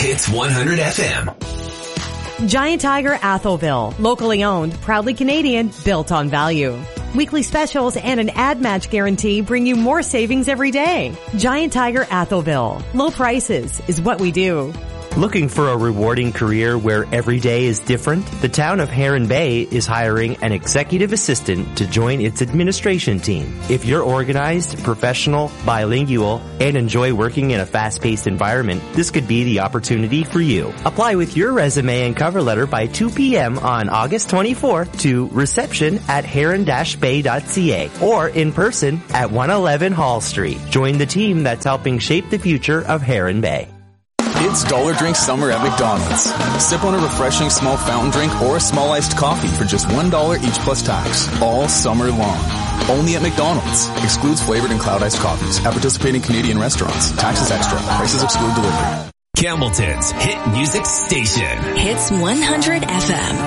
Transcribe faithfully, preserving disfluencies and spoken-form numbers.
Hits one hundred F M. Giant Tiger Atholville. Locally owned, proudly Canadian, built on value. Weekly specials and an ad match guarantee bring you more savings every day. Giant Tiger Atholville. Low prices is what we do. Looking for a rewarding career where every day is different? The town of Heron Bay is hiring an executive assistant to join its administration team. If you're organized, professional, bilingual, and enjoy working in a fast-paced environment, this could be the opportunity for you. Apply with your resume and cover letter by two p.m. on August twenty-fourth to reception at heron dash bay dot c a or in person at one eleven Hall Street. Join the team that's helping shape the future of Heron Bay. It's Dollar Drink Summer at McDonald's. Sip on a refreshing small fountain drink or a small iced coffee for just one dollar each plus tax, all summer long. Only at McDonald's. Excludes flavored and cloud iced coffees at participating Canadian restaurants. Taxes extra. Prices exclude delivery. Campbellton's hit music station. Hits one hundred F M.